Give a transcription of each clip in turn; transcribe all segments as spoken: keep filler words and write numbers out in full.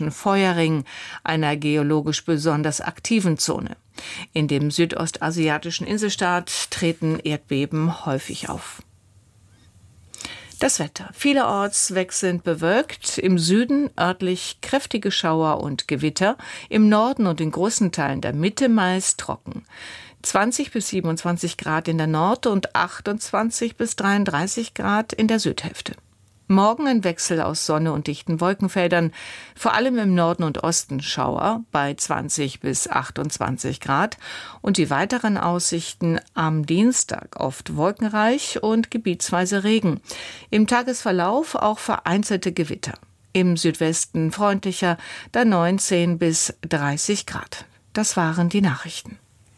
Bergischen Feuerring, einer geologisch besonders aktiven Zone. In dem südostasiatischen Inselstaat treten Erdbeben häufig auf. Das Wetter. Vielerorts wechselnd bewölkt, im Süden örtlich kräftige Schauer und Gewitter, im Norden und in großen Teilen der Mitte meist trocken. zwanzig bis siebenundzwanzig Grad in der Nord- und achtundzwanzig bis dreiunddreißig Grad in der Südhälfte. Morgen ein Wechsel aus Sonne und dichten Wolkenfeldern, vor allem im Norden und Osten Schauer bei zwanzig bis achtundzwanzig Grad und die weiteren Aussichten am Dienstag oft wolkenreich und gebietsweise Regen. Im Tagesverlauf auch vereinzelte Gewitter. Im Südwesten freundlicher, da neunzehn bis dreißig Grad. Das waren die Nachrichten.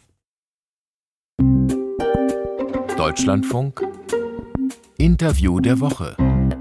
Deutschlandfunk Interview der Woche.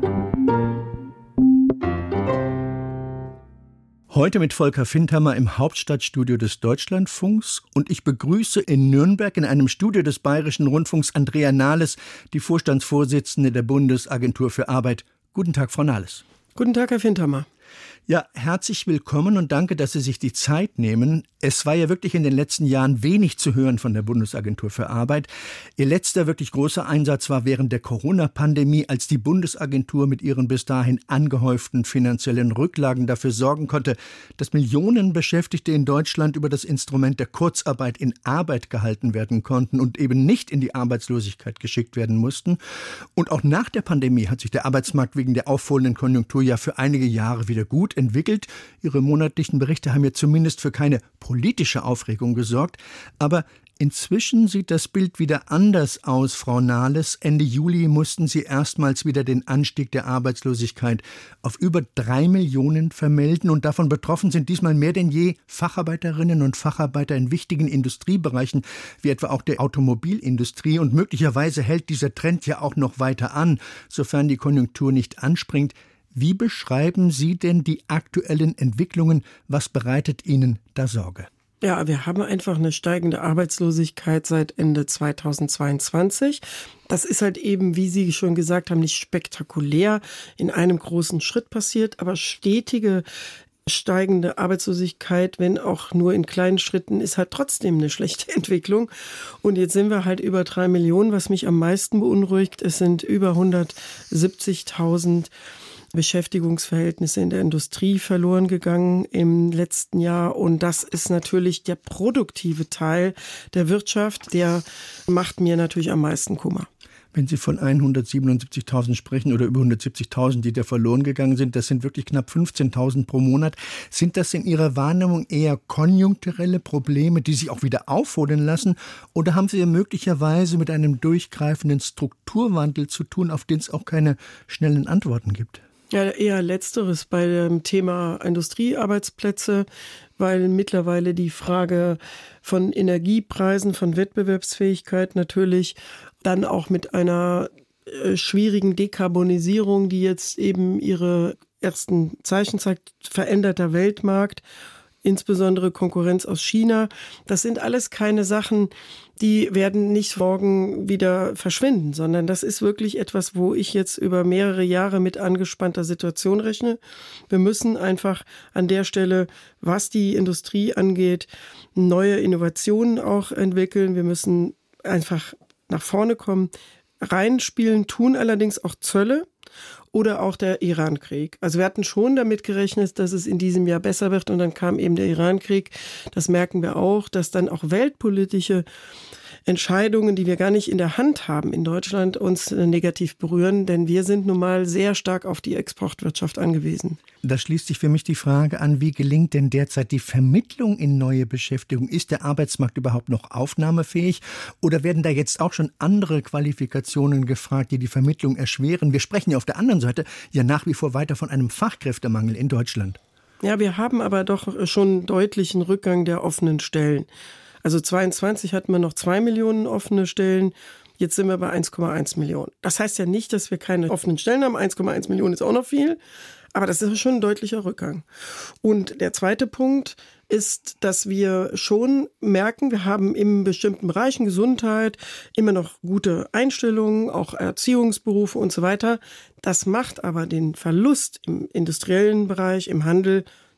Heute mit Volker Findhammer im Hauptstadtstudio des Deutschlandfunks und ich begrüße in Nürnberg in einem Studio des Bayerischen Rundfunks Andrea Nahles, die Vorstandsvorsitzende der Bundesagentur für Arbeit. Guten Tag, Frau Nahles. Guten Tag, Herr Findhammer. Ja, herzlich willkommen und danke, dass Sie sich die Zeit nehmen. Es war ja wirklich in den letzten Jahren wenig zu hören von der Bundesagentur für Arbeit. Ihr letzter wirklich großer Einsatz war während der Corona-Pandemie, als die Bundesagentur mit ihren bis dahin angehäuften finanziellen Rücklagen dafür sorgen konnte, dass Millionen Beschäftigte in Deutschland über das Instrument der Kurzarbeit in Arbeit gehalten werden konnten und eben nicht in die Arbeitslosigkeit geschickt werden mussten. Und auch nach der Pandemie hat sich der Arbeitsmarkt wegen der aufholenden Konjunktur ja für einige Jahre wieder gut entwickelt. Ihre monatlichen Berichte haben ja zumindest für keine politische Aufregung gesorgt. Aber inzwischen sieht das Bild wieder anders aus, Frau Nahles. Ende Juli mussten Sie erstmals wieder den Anstieg der Arbeitslosigkeit auf über drei Millionen vermelden. Und davon betroffen sind diesmal mehr denn je Facharbeiterinnen und Facharbeiter in wichtigen Industriebereichen, wie etwa auch der Automobilindustrie. Und möglicherweise hält dieser Trend ja auch noch weiter an, sofern die Konjunktur nicht anspringt. Wie beschreiben Sie denn die aktuellen Entwicklungen? Was bereitet Ihnen da Sorge? Ja, wir haben einfach eine steigende Arbeitslosigkeit seit Ende zweitausendzweiundzwanzig. Das ist halt eben, wie Sie schon gesagt haben, nicht spektakulär in einem großen Schritt passiert, aber stetige steigende Arbeitslosigkeit, wenn auch nur in kleinen Schritten, ist halt trotzdem eine schlechte Entwicklung. Und jetzt sind wir halt über drei Millionen. Was mich am meisten beunruhigt, es sind über hundertsiebzigtausend Beschäftigungsverhältnisse in der Industrie verloren gegangen im letzten Jahr. Und das ist natürlich der produktive Teil der Wirtschaft. Der macht mir natürlich am meisten Kummer. Wenn Sie von hundertsiebenundsiebzigtausend sprechen oder über hundertsiebzigtausend, die da verloren gegangen sind, das sind wirklich knapp fünfzehntausend pro Monat. Sind das in Ihrer Wahrnehmung eher konjunkturelle Probleme, die sich auch wieder aufholen lassen? Oder haben Sie möglicherweise mit einem durchgreifenden Strukturwandel zu tun, auf den es auch keine schnellen Antworten gibt? Ja, eher Letzteres bei dem Thema Industriearbeitsplätze, weil mittlerweile die Frage von Energiepreisen, von Wettbewerbsfähigkeit natürlich dann auch mit einer äh, schwierigen Dekarbonisierung, die jetzt eben ihre ersten Zeichen zeigt, veränderter Weltmarkt, insbesondere Konkurrenz aus China. Das sind alles keine Sachen, die werden nicht morgen wieder verschwinden, sondern das ist wirklich etwas, wo ich jetzt über mehrere Jahre mit angespannter Situation rechne. Wir müssen einfach an der Stelle, was die Industrie angeht, neue Innovationen auch entwickeln. Wir müssen einfach nach vorne kommen. Reinspielen tun allerdings auch Zölle. Oder auch der Irankrieg. Also wir hatten schon damit gerechnet, dass es in diesem Jahr besser wird und dann kam eben der Irankrieg. Das merken wir auch, dass dann auch weltpolitische Entscheidungen, die wir gar nicht in der Hand haben in Deutschland, uns negativ berühren, denn wir sind nun mal sehr stark auf die Exportwirtschaft angewiesen. Da schließt sich für mich die Frage an, wie gelingt denn derzeit die Vermittlung in neue Beschäftigung? Ist der Arbeitsmarkt überhaupt noch aufnahmefähig oder werden da jetzt auch schon andere Qualifikationen gefragt, die die Vermittlung erschweren? Wir sprechen ja auf der anderen Seite ja nach wie vor weiter von einem Fachkräftemangel in Deutschland. Ja, wir haben aber doch schon deutlichen Rückgang der offenen Stellen. Also zweiundzwanzig hatten wir noch zwei Millionen offene Stellen, jetzt sind wir bei eins Komma eins Millionen. Das heißt ja nicht, dass wir keine offenen Stellen haben, eins Komma eins Millionen ist auch noch viel, aber das ist schon ein deutlicher Rückgang. Und der zweite Punkt ist, dass wir schon merken, wir haben in bestimmten Bereichen Gesundheit immer noch gute Einstellungen, auch Erziehungsberufe und so weiter. Das macht aber den Verlust im industriellen Bereich, im Handel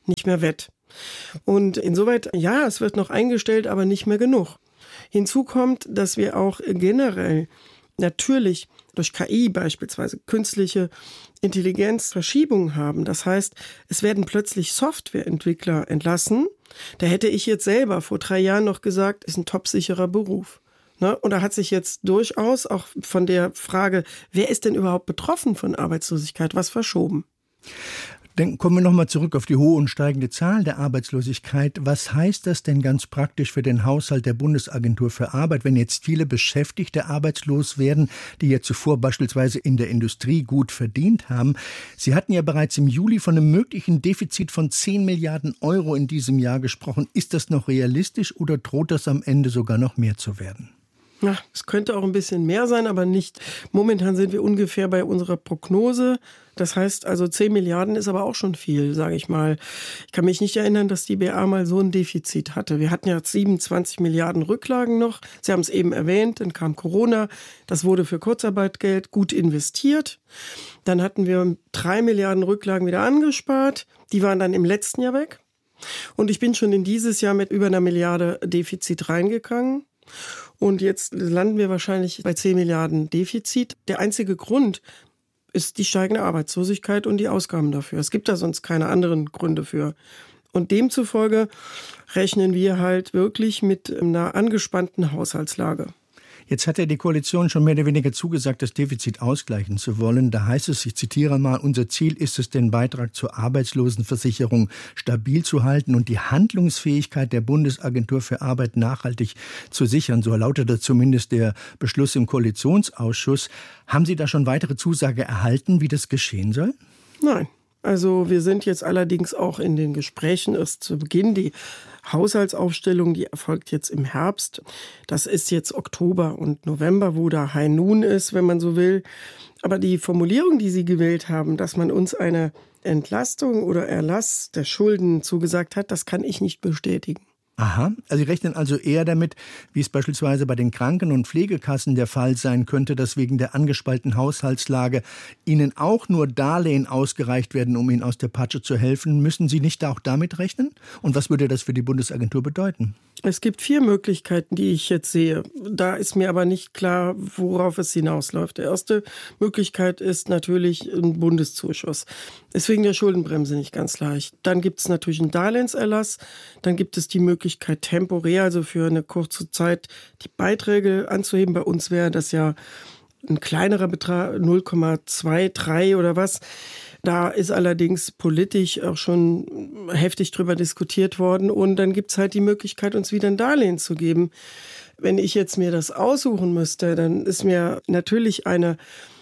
nicht mehr wett. Und insoweit, ja, es wird noch eingestellt, aber nicht mehr genug. Hinzu kommt, dass wir auch generell natürlich durch K I beispielsweise künstliche Intelligenz Verschiebungen haben. Das heißt, es werden plötzlich Softwareentwickler entlassen. Da hätte ich jetzt selber vor drei Jahren noch gesagt, ist ein topsicherer Beruf. Ne? Und da hat sich jetzt durchaus auch von der Frage, wer ist denn überhaupt betroffen von Arbeitslosigkeit, was verschoben. Dann kommen wir nochmal zurück auf die hohe und steigende Zahl der Arbeitslosigkeit. Was heißt das denn ganz praktisch für den Haushalt der Bundesagentur für Arbeit, wenn jetzt viele Beschäftigte arbeitslos werden, die ja zuvor beispielsweise in der Industrie gut verdient haben? Sie hatten ja bereits im Juli von einem möglichen Defizit von zehn Milliarden Euro in diesem Jahr gesprochen. Ist das noch realistisch oder droht das am Ende sogar noch mehr zu werden? Ja, es könnte auch ein bisschen mehr sein, aber nicht. Momentan sind wir ungefähr bei unserer Prognose. Das heißt also zehn Milliarden ist aber auch schon viel, sage ich mal. Ich kann mich nicht erinnern, dass die B A mal so ein Defizit hatte. Wir hatten ja siebenundzwanzig Milliarden Rücklagen noch. Sie haben es eben erwähnt, dann kam Corona. Das wurde für Kurzarbeitgeld gut investiert. Dann hatten wir drei Milliarden Rücklagen wieder angespart. Die waren dann im letzten Jahr weg. Und ich bin schon in dieses Jahr mit über einer Milliarde Defizit reingegangen. Und jetzt landen wir wahrscheinlich bei zehn Milliarden Defizit. Der einzige Grund ist die steigende Arbeitslosigkeit und die Ausgaben dafür. Es gibt da sonst keine anderen Gründe für. Und demzufolge rechnen wir halt wirklich mit einer angespannten Haushaltslage. Jetzt hat ja die Koalition schon mehr oder weniger zugesagt, das Defizit ausgleichen zu wollen. Da heißt es, ich zitiere mal, unser Ziel ist es, den Beitrag zur Arbeitslosenversicherung stabil zu halten und die Handlungsfähigkeit der Bundesagentur für Arbeit nachhaltig zu sichern. So lautete zumindest der Beschluss im Koalitionsausschuss. Haben Sie da schon weitere Zusage erhalten, wie das geschehen soll? Nein. Also wir sind jetzt allerdings auch in den Gesprächen erst zu Beginn. Die Haushaltsaufstellung, die erfolgt jetzt im Herbst. Das ist jetzt Oktober und November, wo da High Noon ist, wenn man so will. Aber die Formulierung, die Sie gewählt haben, dass man uns eine Entlastung oder Erlass der Schulden zugesagt hat, das kann ich nicht bestätigen. Aha, also Sie rechnen also eher damit, wie es beispielsweise bei den Kranken- und Pflegekassen der Fall sein könnte, dass wegen der angespannten Haushaltslage Ihnen auch nur Darlehen ausgereicht werden, um Ihnen aus der Patsche zu helfen. Müssen Sie nicht auch damit rechnen? Und was würde das für die Bundesagentur bedeuten? Es gibt vier Möglichkeiten, die ich jetzt sehe. Da ist mir aber nicht klar, worauf es hinausläuft. Die erste Möglichkeit ist natürlich ein Bundeszuschuss. Ist wegen der Schuldenbremse nicht ganz leicht. Dann gibt es natürlich einen Darlehenserlass. Dann gibt es die Möglichkeit, temporär, also für eine kurze Zeit, die Beiträge anzuheben. Bei uns wäre das ja ein kleinerer Betrag, null Komma drei oder was. Da ist allerdings politisch auch schon heftig drüber diskutiert worden. Und dann gibt es halt die Möglichkeit, uns wieder ein Darlehen zu geben. Wenn ich jetzt mir das aussuchen müsste, dann ist mir natürlich eine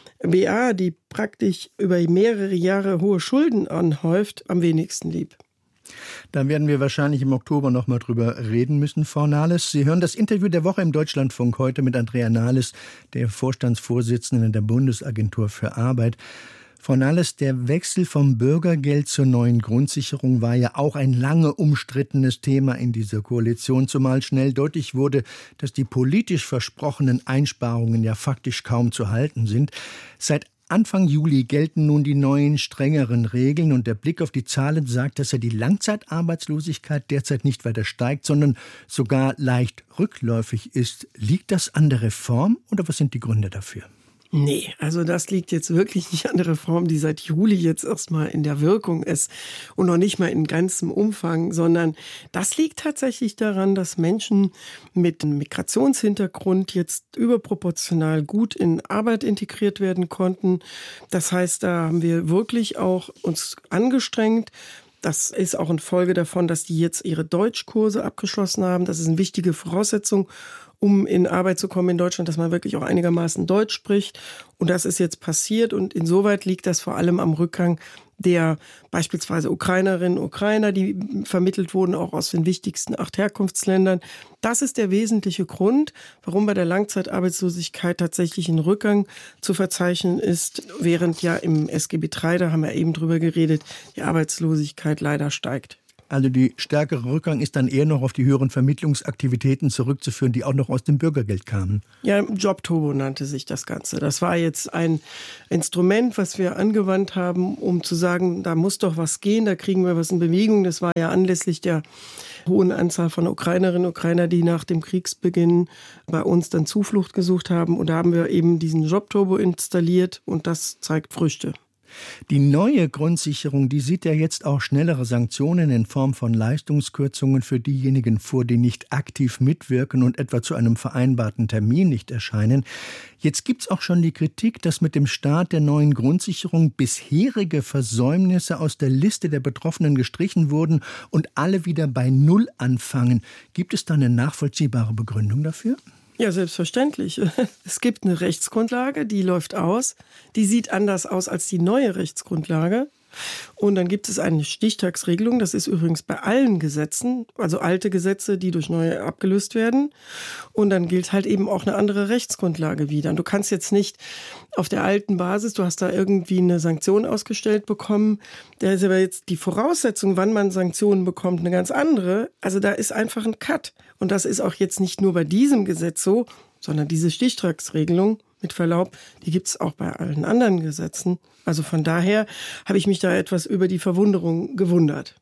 B A, die praktisch über mehrere Jahre hohe Schulden anhäuft, am wenigsten lieb. Da werden wir wahrscheinlich im Oktober noch mal drüber reden müssen, Frau Nahles. Sie hören das Interview der Woche im Deutschlandfunk heute mit Andrea Nahles, der Vorstandsvorsitzenden der Bundesagentur für Arbeit. Frau Nahles, der Wechsel vom Bürgergeld zur neuen Grundsicherung war ja auch ein lange umstrittenes Thema in dieser Koalition, zumal schnell deutlich wurde, dass die politisch versprochenen Einsparungen ja faktisch kaum zu halten sind. Seit Anfang Juli gelten nun die neuen, strengeren Regeln und der Blick auf die Zahlen sagt, dass ja die Langzeitarbeitslosigkeit derzeit nicht weiter steigt, sondern sogar leicht rückläufig ist. Liegt das an der Reform oder was sind die Gründe dafür? Nee, also das liegt jetzt wirklich nicht an der Reform, die seit Juli jetzt erstmal in der Wirkung ist und noch nicht mal in ganzem Umfang, sondern das liegt tatsächlich daran, dass Menschen mit einem Migrationshintergrund jetzt überproportional gut in Arbeit integriert werden konnten. Das heißt, da haben wir wirklich auch uns angestrengt. Das ist auch eine Folge davon, dass die jetzt ihre Deutschkurse abgeschlossen haben. Das ist eine wichtige Voraussetzung, um in Arbeit zu kommen in Deutschland, dass man wirklich auch einigermaßen Deutsch spricht. Und das ist jetzt passiert. Und insoweit liegt das vor allem am Rückgang der beispielsweise Ukrainerinnen und Ukrainer, die vermittelt wurden, auch aus den wichtigsten acht Herkunftsländern. Das ist der wesentliche Grund, warum bei der Langzeitarbeitslosigkeit tatsächlich ein Rückgang zu verzeichnen ist, während ja im S G B drei, da haben wir eben drüber geredet, die Arbeitslosigkeit leider steigt. Also die stärkere Rückgang ist dann eher noch auf die höheren Vermittlungsaktivitäten zurückzuführen, die auch noch aus dem Bürgergeld kamen. Ja, Jobturbo nannte sich das Ganze. Das war jetzt ein Instrument, was wir angewandt haben, um zu sagen, da muss doch was gehen, da kriegen wir was in Bewegung. Das war ja anlässlich der hohen Anzahl von Ukrainerinnen und Ukrainer, die nach dem Kriegsbeginn bei uns dann Zuflucht gesucht haben. Und da haben wir eben diesen Jobturbo installiert und das zeigt Früchte. Die neue Grundsicherung, die sieht ja jetzt auch schnellere Sanktionen in Form von Leistungskürzungen für diejenigen vor, die nicht aktiv mitwirken und etwa zu einem vereinbarten Termin nicht erscheinen. Jetzt gibt's auch schon die Kritik, dass mit dem Start der neuen Grundsicherung bisherige Versäumnisse aus der Liste der Betroffenen gestrichen wurden und alle wieder bei Null anfangen. Gibt es da eine nachvollziehbare Begründung dafür? Ja, selbstverständlich. Es gibt eine Rechtsgrundlage, die läuft aus. Die sieht anders aus als die neue Rechtsgrundlage. Und dann gibt es eine Stichtagsregelung. Das ist übrigens bei allen Gesetzen, also alte Gesetze, die durch neue abgelöst werden. Und dann gilt halt eben auch eine andere Rechtsgrundlage wieder. Und du kannst jetzt nicht auf der alten Basis, du hast da irgendwie eine Sanktion ausgestellt bekommen. Da ist aber jetzt die Voraussetzung, wann man Sanktionen bekommt, eine ganz andere. Also da ist einfach ein Cut. Und das ist auch jetzt nicht nur bei diesem Gesetz so, sondern diese Stichtagsregelung, mit Verlaub, die gibt es auch bei allen anderen Gesetzen. Also von daher habe ich mich da etwas über die Verwunderung gewundert.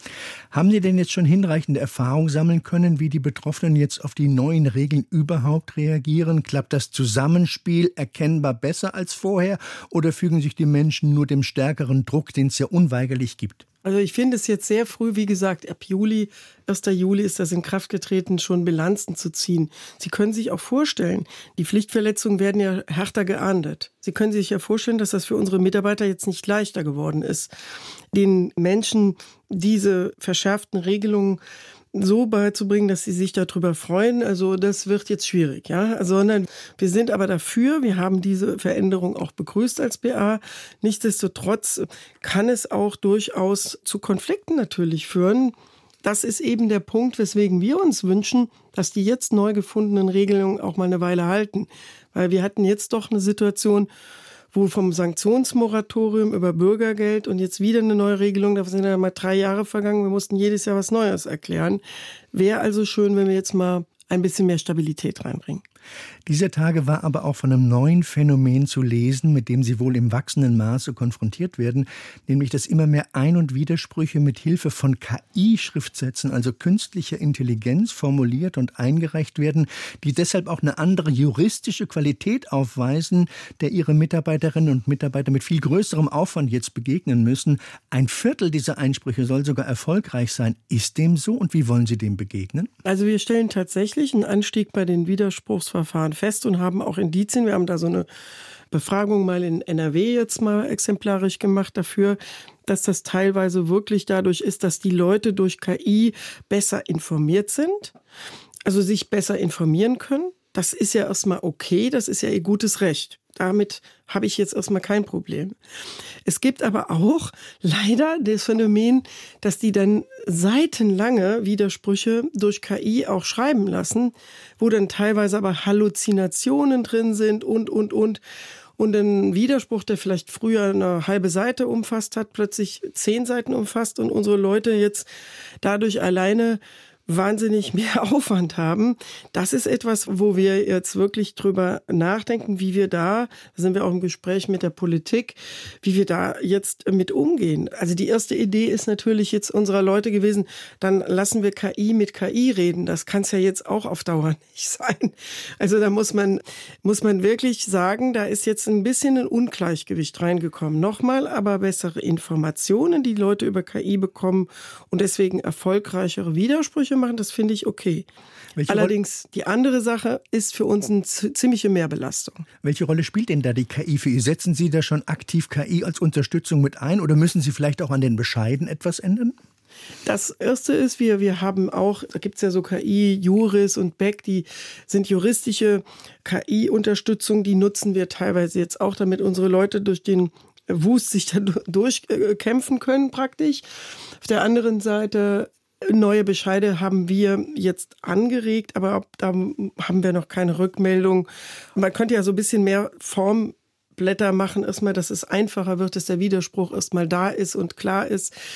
Haben Sie denn jetzt schon hinreichende Erfahrung sammeln können, wie die Betroffenen jetzt auf die neuen Regeln überhaupt reagieren? Klappt das Zusammenspiel erkennbar besser als vorher oder fügen sich die Menschen nur dem stärkeren Druck, den es ja unweigerlich gibt? Also ich finde es jetzt sehr früh, wie gesagt, ab Juli, erster Juli ist das in Kraft getreten, schon Bilanzen zu ziehen. Sie können sich auch vorstellen, die Pflichtverletzungen werden ja härter geahndet. Sie können sich ja vorstellen, dass das für unsere Mitarbeiter jetzt nicht leichter geworden ist, den Menschen diese verschärften Regelungen so beizubringen, dass sie sich darüber freuen. Also das wird jetzt schwierig, ja. Sondern wir sind aber dafür, wir haben diese Veränderung auch begrüßt als B A. Nichtsdestotrotz kann es auch durchaus zu Konflikten natürlich führen. Das ist eben der Punkt, weswegen wir uns wünschen, dass die jetzt neu gefundenen Regelungen auch mal eine Weile halten. Weil wir hatten jetzt doch eine Situation, wo vom Sanktionsmoratorium über Bürgergeld und jetzt wieder eine neue Regelung, da sind ja mal drei Jahre vergangen, wir mussten jedes Jahr was Neues erklären. Wäre also schön, wenn wir jetzt mal ein bisschen mehr Stabilität reinbringen. Dieser Tage war aber auch von einem neuen Phänomen zu lesen, mit dem Sie wohl im wachsenden Maße konfrontiert werden, nämlich dass immer mehr Ein- und Widersprüche mit Hilfe von K I-Schriftsätzen, also künstlicher Intelligenz, formuliert und eingereicht werden, die deshalb auch eine andere juristische Qualität aufweisen, der Ihre Mitarbeiterinnen und Mitarbeiter mit viel größerem Aufwand jetzt begegnen müssen. Ein Viertel dieser Einsprüche soll sogar erfolgreich sein. Ist dem so und wie wollen Sie dem begegnen? Also wir stellen tatsächlich einen Anstieg bei den Widerspruchsverfahren fest und haben auch Indizien. Wir haben da so eine Befragung mal in N R W jetzt mal exemplarisch gemacht dafür, dass das teilweise wirklich dadurch ist, dass die Leute durch K I besser informiert sind, also sich besser informieren können. Das ist ja erstmal okay, das ist ja ihr gutes Recht. Damit habe ich jetzt erstmal kein Problem. Es gibt aber auch leider das Phänomen, dass die dann seitenlange Widersprüche durch K I auch schreiben lassen, wo dann teilweise aber Halluzinationen drin sind und, und, und. Und ein Widerspruch, der vielleicht früher eine halbe Seite umfasst hat, plötzlich zehn Seiten umfasst und unsere Leute jetzt dadurch alleine wahnsinnig mehr Aufwand haben. Das ist etwas, wo wir jetzt wirklich drüber nachdenken, wie wir da, da sind wir auch im Gespräch mit der Politik, wie wir da jetzt mit umgehen. Also die erste Idee ist natürlich jetzt unserer Leute gewesen, dann lassen wir K I mit K I reden. Das kann es ja jetzt auch auf Dauer nicht sein. Also da muss man, muss man wirklich sagen, da ist jetzt ein bisschen ein Ungleichgewicht reingekommen. Nochmal, aber bessere Informationen, die Leute über K I bekommen und deswegen erfolgreichere Widersprüche machen, das finde ich okay. Welche Allerdings, Rolle? Die andere Sache ist für uns eine ziemliche Mehrbelastung. Welche Rolle spielt denn da die K I für Sie? Setzen Sie da schon aktiv K I als Unterstützung mit ein oder müssen Sie vielleicht auch an den Bescheiden etwas ändern? Das Erste ist, wir, wir haben auch, da gibt es ja so K I, Juris und Beck, die sind juristische K I-Unterstützung, die nutzen wir teilweise jetzt auch, damit unsere Leute durch den Wust sich da durchkämpfen können praktisch. Auf der anderen Seite neue Bescheide haben wir jetzt angeregt, aber da haben wir noch keine Rückmeldung. Man könnte ja so ein bisschen mehr Formblätter machen, erstmal, dass es einfacher wird, dass der Widerspruch erstmal da ist und klar ist.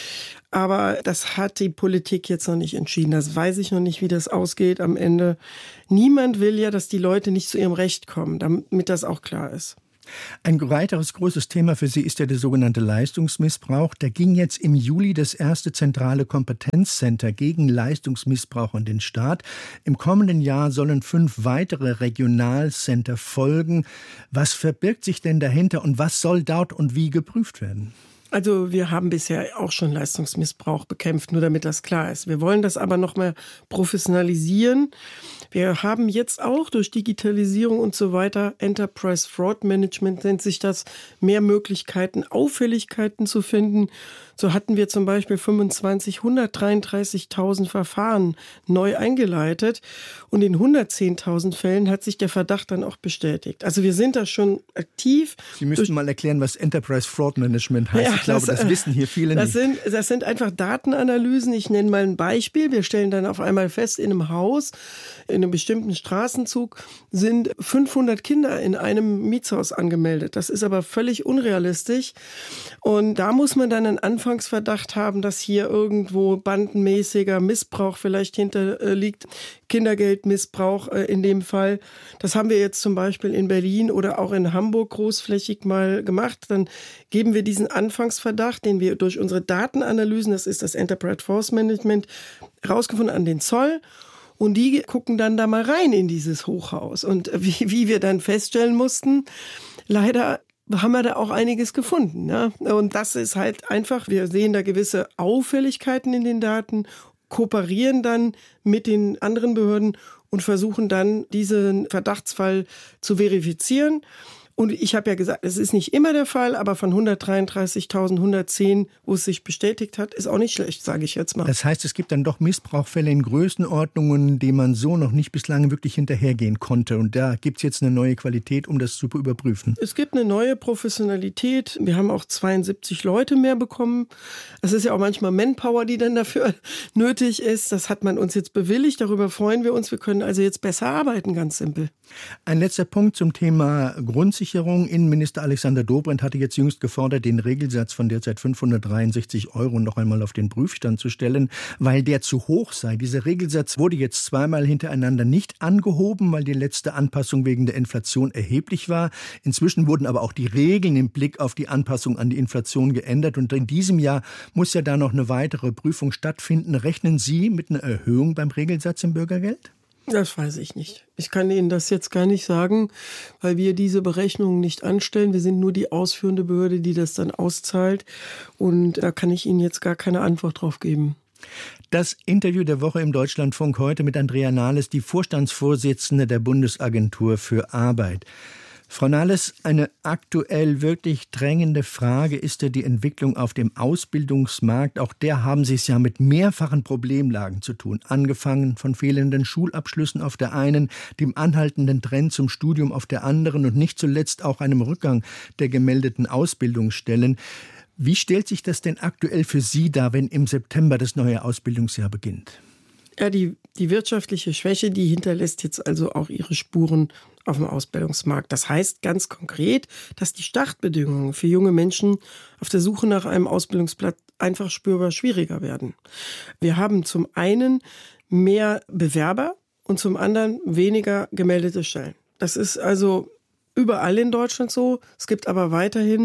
Aber das hat die Politik jetzt noch nicht entschieden. Das weiß ich noch nicht, wie das ausgeht am Ende. Niemand will ja, dass die Leute nicht zu ihrem Recht kommen, damit das auch klar ist. Ein weiteres großes Thema für Sie ist ja der sogenannte Leistungsmissbrauch. Da ging jetzt im Juli das erste zentrale Kompetenzcenter gegen Leistungsmissbrauch an den Start. Im kommenden Jahr sollen fünf weitere Regionalcenter folgen. Was verbirgt sich denn dahinter und was soll dort und wie geprüft werden? Also wir haben bisher auch schon Leistungsmissbrauch bekämpft, nur damit das klar ist. Wir wollen das aber noch mal professionalisieren. Wir haben jetzt auch durch Digitalisierung und so weiter, Enterprise Fraud Management nennt sich das, mehr Möglichkeiten, Auffälligkeiten zu finden. So hatten wir zum Beispiel fünfundzwanzig, hundertdreiunddreißigtausend Verfahren neu eingeleitet und in hundertzehntausend Fällen hat sich der Verdacht dann auch bestätigt. Also wir sind da schon aktiv. Sie müssten mal erklären, was Enterprise Fraud Management heißt. Ja, ich glaube, das, das wissen hier viele das nicht. Sind, das sind einfach Datenanalysen. Ich nenne mal ein Beispiel. Wir stellen dann auf einmal fest, in einem Haus, in einem bestimmten Straßenzug sind fünfhundert Kinder in einem Mietshaus angemeldet. Das ist aber völlig unrealistisch. Und da muss man dann einen Anfangsverdacht haben, dass hier irgendwo bandenmäßiger Missbrauch vielleicht hinterliegt. Kindergeldmissbrauch in dem Fall. Das haben wir jetzt zum Beispiel in Berlin oder auch in Hamburg großflächig mal gemacht. Dann geben wir diesen Anfangsverdacht, den wir durch unsere Datenanalysen, das ist das Enterprise Fraud Management, herausgefunden an den Zoll. Und die gucken dann da mal rein in dieses Hochhaus. Und wie, wie wir dann feststellen mussten, leider haben wir da auch einiges gefunden. Ja? Und das ist halt einfach, wir sehen da gewisse Auffälligkeiten in den Daten, kooperieren dann mit den anderen Behörden und versuchen dann, diesen Verdachtsfall zu verifizieren. Und ich habe ja gesagt, es ist nicht immer der Fall, aber von hundertdreiunddreißigtausend, hundertzehn, wo es sich bestätigt hat, ist auch nicht schlecht, sage ich jetzt mal. Das heißt, es gibt dann doch Missbrauchsfälle in Größenordnungen, denen man so noch nicht bislang wirklich hinterhergehen konnte. Und da gibt es jetzt eine neue Qualität, um das zu überprüfen. Es gibt eine neue Professionalität. Wir haben auch zweiundsiebzig Leute mehr bekommen. Es ist ja auch manchmal Manpower, die dann dafür nötig ist. Das hat man uns jetzt bewilligt. Darüber freuen wir uns. Wir können also jetzt besser arbeiten, ganz simpel. Ein letzter Punkt zum Thema Grundsicherung. Innenminister Alexander Dobrindt hatte jetzt jüngst gefordert, den Regelsatz von derzeit fünfhundertdreiundsechzig Euro noch einmal auf den Prüfstand zu stellen, weil der zu hoch sei. Dieser Regelsatz wurde jetzt zweimal hintereinander nicht angehoben, weil die letzte Anpassung wegen der Inflation erheblich war. Inzwischen wurden aber auch die Regeln im Blick auf die Anpassung an die Inflation geändert. Und in diesem Jahr muss ja da noch eine weitere Prüfung stattfinden. Rechnen Sie mit einer Erhöhung beim Regelsatz im Bürgergeld? Das weiß ich nicht. Ich kann Ihnen das jetzt gar nicht sagen, weil wir diese Berechnungen nicht anstellen. Wir sind nur die ausführende Behörde, die das dann auszahlt. Und da kann ich Ihnen jetzt gar keine Antwort drauf geben. Das Interview der Woche im Deutschlandfunk heute mit Andrea Nahles, die Vorstandsvorsitzende der Bundesagentur für Arbeit. Frau Nahles, eine aktuell wirklich drängende Frage ist ja die Entwicklung auf dem Ausbildungsmarkt. Auch der haben Sie es ja mit mehrfachen Problemlagen zu tun. Angefangen von fehlenden Schulabschlüssen auf der einen, dem anhaltenden Trend zum Studium auf der anderen und nicht zuletzt auch einem Rückgang der gemeldeten Ausbildungsstellen. Wie stellt sich das denn aktuell für Sie dar, wenn im September das neue Ausbildungsjahr beginnt? Ja, die, die wirtschaftliche Schwäche, die hinterlässt jetzt also auch ihre Spuren auf dem Ausbildungsmarkt. Das heißt ganz konkret, dass die Startbedingungen für junge Menschen auf der Suche nach einem Ausbildungsplatz einfach spürbar schwieriger werden. Wir haben zum einen mehr Bewerber und zum anderen weniger gemeldete Stellen. Das ist also überall in Deutschland so. Es gibt aber weiterhin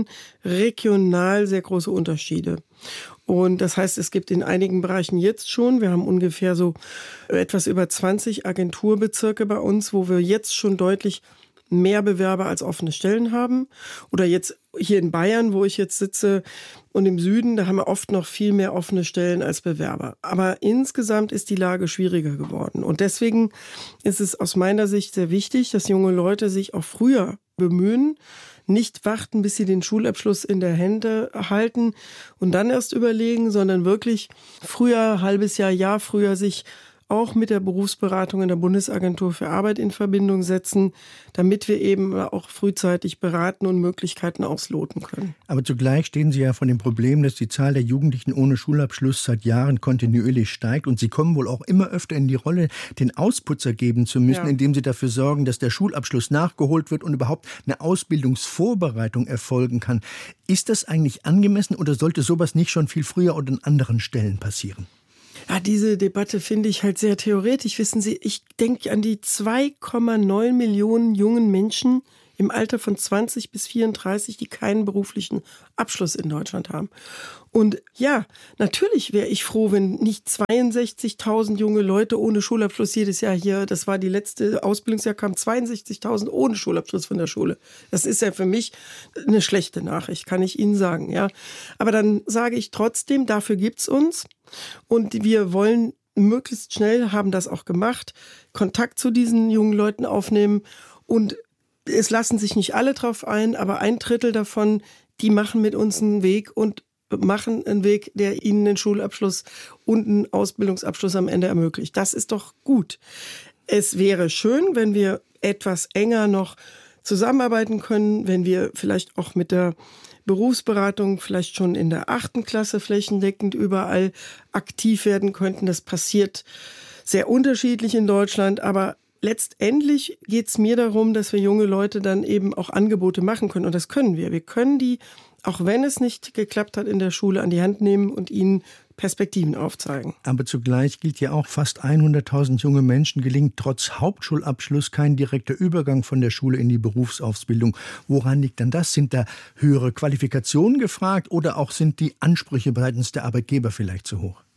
regional sehr große Unterschiede. Und das heißt, es gibt in einigen Bereichen jetzt schon, wir haben ungefähr so etwas über zwanzig Agenturbezirke bei uns, wo wir jetzt schon deutlich mehr Bewerber als offene Stellen haben. Oder jetzt hier in Bayern, wo ich jetzt sitze, und im Süden, da haben wir oft noch viel mehr offene Stellen als Bewerber. Aber insgesamt ist die Lage schwieriger geworden. Und deswegen ist es aus meiner Sicht sehr wichtig, dass junge Leute sich auch früher bemühen, nicht warten, bis sie den Schulabschluss in der Hände halten und dann erst überlegen, sondern wirklich früher, halbes Jahr, Jahr früher sich auch mit der Berufsberatung in der Bundesagentur für Arbeit in Verbindung setzen, damit wir eben auch frühzeitig beraten und Möglichkeiten ausloten können. Aber zugleich stehen Sie ja vor dem Problem, dass die Zahl der Jugendlichen ohne Schulabschluss seit Jahren kontinuierlich steigt und Sie kommen wohl auch immer öfter in die Rolle, den Ausputzer geben zu müssen, ja. indem Sie dafür sorgen, dass der Schulabschluss nachgeholt wird und überhaupt eine Ausbildungsvorbereitung erfolgen kann. Ist das eigentlich angemessen oder sollte sowas nicht schon viel früher und an anderen Stellen passieren? Ja, diese Debatte finde ich halt sehr theoretisch. Wissen Sie, ich denke an die zwei Komma neun Millionen jungen Menschen im Alter von zwanzig bis vierunddreißig, die keinen beruflichen Abschluss in Deutschland haben. Und ja, natürlich wäre ich froh, wenn nicht zweiundsechzigtausend junge Leute ohne Schulabschluss jedes Jahr hier, das war die letzte Ausbildungsjahr, kamen zweiundsechzigtausend ohne Schulabschluss von der Schule. Das ist ja für mich eine schlechte Nachricht, kann ich Ihnen sagen, ja. Aber dann sage ich trotzdem, dafür gibt's uns und wir wollen möglichst schnell, haben das auch gemacht, Kontakt zu diesen jungen Leuten aufnehmen und es lassen sich nicht alle drauf ein, aber ein Drittel davon, die machen mit uns einen Weg und machen einen Weg, der ihnen einen Schulabschluss und einen Ausbildungsabschluss am Ende ermöglicht. Das ist doch gut. Es wäre schön, wenn wir etwas enger noch zusammenarbeiten können, wenn wir vielleicht auch mit der Berufsberatung vielleicht schon in der achten Klasse flächendeckend überall aktiv werden könnten. Das passiert sehr unterschiedlich in Deutschland, aber letztendlich geht es mir darum, dass wir junge Leute dann eben auch Angebote machen können. Und das können wir. Wir können die, auch wenn es nicht geklappt hat in der Schule, an die Hand nehmen und ihnen Perspektiven aufzeigen. Aber zugleich gilt ja auch, fast hunderttausend junge Menschen gelingt trotz Hauptschulabschluss kein direkter Übergang von der Schule in die Berufsausbildung. Woran liegt denn das? Sind da höhere Qualifikationen gefragt oder auch sind die Ansprüche seitens der Arbeitgeber vielleicht zu hoch?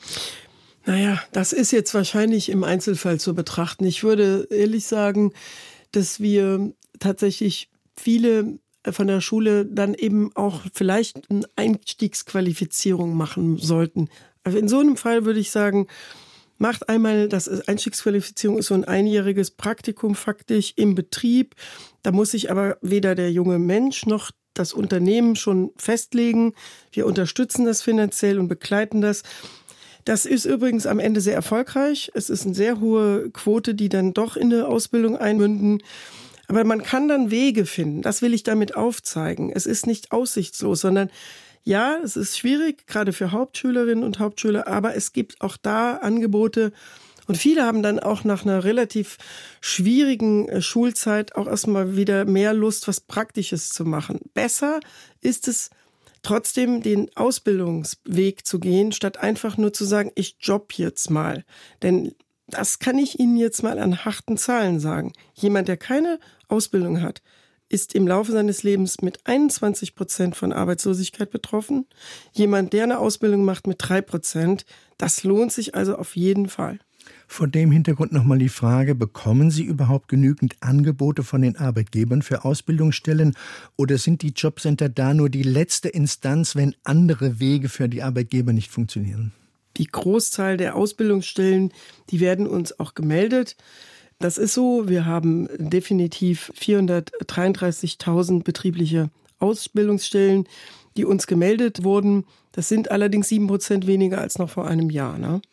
Naja, das ist jetzt wahrscheinlich im Einzelfall zu betrachten. Ich würde ehrlich sagen, dass wir tatsächlich viele von der Schule dann eben auch vielleicht eine Einstiegsqualifizierung machen sollten. Also in so einem Fall würde ich sagen, macht einmal, das ist Einstiegsqualifizierung ist so ein einjähriges Praktikum faktisch im Betrieb. Da muss sich aber weder der junge Mensch noch das Unternehmen schon festlegen. Wir unterstützen das finanziell und begleiten das. Das ist übrigens am Ende sehr erfolgreich. Es ist eine sehr hohe Quote, die dann doch in eine Ausbildung einmünden. Aber man kann dann Wege finden. Das will ich damit aufzeigen. Es ist nicht aussichtslos, sondern ja, es ist schwierig, gerade für Hauptschülerinnen und Hauptschüler, aber es gibt auch da Angebote. Und viele haben dann auch nach einer relativ schwierigen Schulzeit auch erstmal wieder mehr Lust, was Praktisches zu machen. Besser ist es, trotzdem den Ausbildungsweg zu gehen, statt einfach nur zu sagen, ich jobb jetzt mal. Denn das kann ich Ihnen jetzt mal an harten Zahlen sagen. Jemand, der keine Ausbildung hat, ist im Laufe seines Lebens mit einundzwanzig Prozent von Arbeitslosigkeit betroffen. Jemand, der eine Ausbildung macht, mit drei Prozent. Das lohnt sich also auf jeden Fall. Vor dem Hintergrund nochmal die Frage, bekommen Sie überhaupt genügend Angebote von den Arbeitgebern für Ausbildungsstellen oder sind die Jobcenter da nur die letzte Instanz, wenn andere Wege für die Arbeitgeber nicht funktionieren? Die Großzahl der Ausbildungsstellen, die werden uns auch gemeldet. Das ist so, wir haben definitiv vierhundertdreiunddreißigtausend betriebliche Ausbildungsstellen, die uns gemeldet wurden. Das sind allerdings sieben Prozent weniger als noch vor einem Jahr, ne?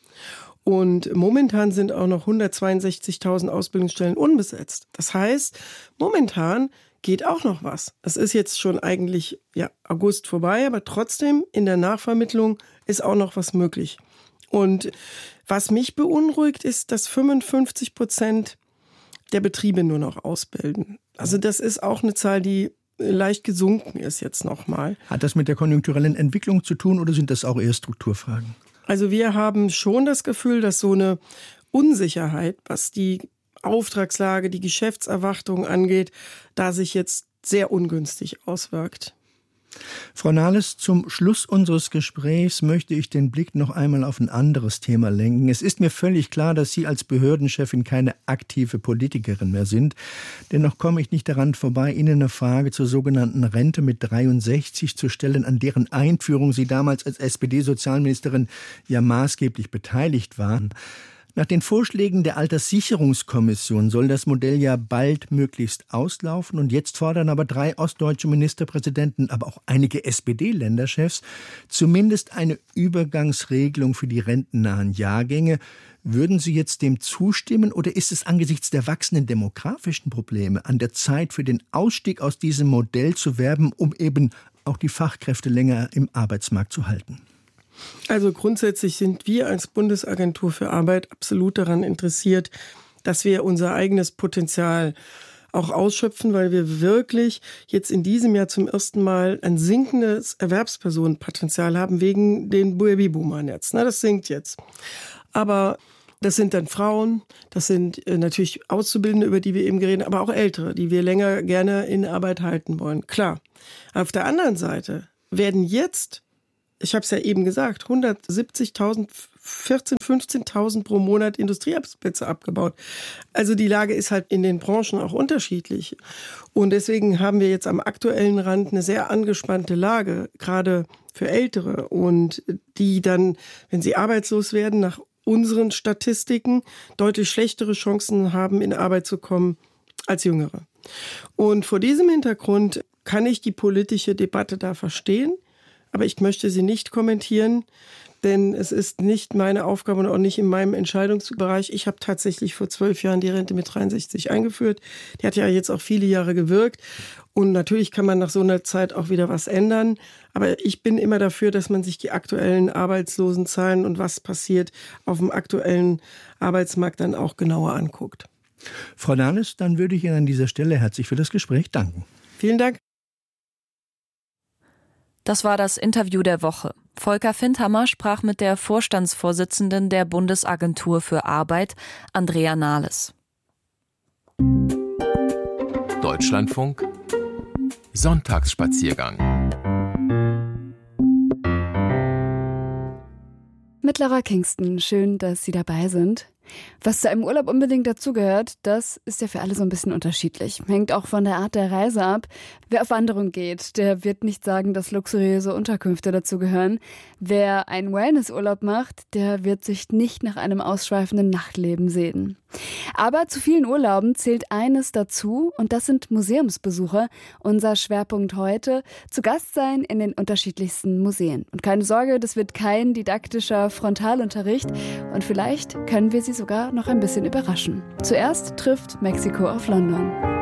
Und momentan sind auch noch hundertzweiundsechzigtausend Ausbildungsstellen unbesetzt. Das heißt, momentan geht auch noch was. Es ist jetzt schon eigentlich ja, August vorbei, aber trotzdem in der Nachvermittlung ist auch noch was möglich. Und was mich beunruhigt, ist, dass fünfundfünfzig Prozent der Betriebe nur noch ausbilden. Also das ist auch eine Zahl, die leicht gesunken ist jetzt nochmal. Hat das mit der konjunkturellen Entwicklung zu tun oder sind das auch eher Strukturfragen? Also wir haben schon das Gefühl, dass so eine Unsicherheit, was die Auftragslage, die Geschäftserwartung angeht, da sich jetzt sehr ungünstig auswirkt. Frau Nahles, zum Schluss unseres Gesprächs möchte ich den Blick noch einmal auf ein anderes Thema lenken. Es ist mir völlig klar, dass Sie als Behördenchefin keine aktive Politikerin mehr sind. Dennoch komme ich nicht daran vorbei, Ihnen eine Frage zur sogenannten Rente mit dreiundsechzig zu stellen, an deren Einführung Sie damals als S P D-Sozialministerin ja maßgeblich beteiligt waren. Nach den Vorschlägen der Alterssicherungskommission soll das Modell ja bald möglichst auslaufen. Und jetzt fordern aber drei ostdeutsche Ministerpräsidenten, aber auch einige S P D-Länderchefs zumindest eine Übergangsregelung für die rentennahen Jahrgänge. Würden Sie jetzt dem zustimmen oder ist es angesichts der wachsenden demografischen Probleme an der Zeit, für den Ausstieg aus diesem Modell zu werben, um eben auch die Fachkräfte länger im Arbeitsmarkt zu halten? Also grundsätzlich sind wir als Bundesagentur für Arbeit absolut daran interessiert, dass wir unser eigenes Potenzial auch ausschöpfen, weil wir wirklich jetzt in diesem Jahr zum ersten Mal ein sinkendes Erwerbspersonenpotenzial haben wegen den Babyboomern jetzt. Na, das sinkt jetzt. Aber das sind dann Frauen, das sind natürlich Auszubildende, über die wir eben geredet haben, aber auch Ältere, die wir länger gerne in Arbeit halten wollen. Klar. Auf der anderen Seite werden jetzt, ich habe es ja eben gesagt, hundertsiebzigtausend, vierzehntausend, fünfzehntausend pro Monat Industriearbeitsplätze abgebaut. Also die Lage ist halt in den Branchen auch unterschiedlich. Und deswegen haben wir jetzt am aktuellen Rand eine sehr angespannte Lage, gerade für Ältere. Und die dann, wenn sie arbeitslos werden, nach unseren Statistiken deutlich schlechtere Chancen haben, in Arbeit zu kommen als Jüngere. Und vor diesem Hintergrund kann ich die politische Debatte da verstehen. Aber ich möchte sie nicht kommentieren, denn es ist nicht meine Aufgabe und auch nicht in meinem Entscheidungsbereich. Ich habe tatsächlich vor zwölf Jahren die Rente mit dreiundsechzig eingeführt. Die hat ja jetzt auch viele Jahre gewirkt. Und natürlich kann man nach so einer Zeit auch wieder was ändern. Aber ich bin immer dafür, dass man sich die aktuellen Arbeitslosenzahlen und was passiert auf dem aktuellen Arbeitsmarkt dann auch genauer anguckt. Frau Nahles, dann würde ich Ihnen an dieser Stelle herzlich für das Gespräch danken. Vielen Dank. Das war das Interview der Woche. Volker Findhammer sprach mit der Vorstandsvorsitzenden der Bundesagentur für Arbeit, Andrea Nahles. Deutschlandfunk Sonntagsspaziergang. Mittlerer Kingston, schön, dass Sie dabei sind. Was zu einem Urlaub unbedingt dazugehört, das ist ja für alle so ein bisschen unterschiedlich. Hängt auch von der Art der Reise ab. Wer auf Wanderung geht, der wird nicht sagen, dass luxuriöse Unterkünfte dazugehören. Wer einen Wellnessurlaub macht, der wird sich nicht nach einem ausschweifenden Nachtleben sehnen. Aber zu vielen Urlauben zählt eines dazu und das sind Museumsbesuche. Unser Schwerpunkt heute, zu Gast sein in den unterschiedlichsten Museen. Und keine Sorge, das wird kein didaktischer Frontalunterricht und vielleicht können wir Sie sogar noch ein bisschen überraschen. Zuerst trifft Mexiko auf London.